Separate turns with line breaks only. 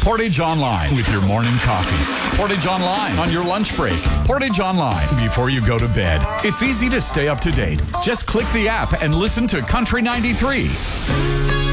Portage Online with your morning coffee. Portage Online on your lunch break. Portage Online before you go to bed. It's easy to stay up to date. Just click the app and listen to Country 93.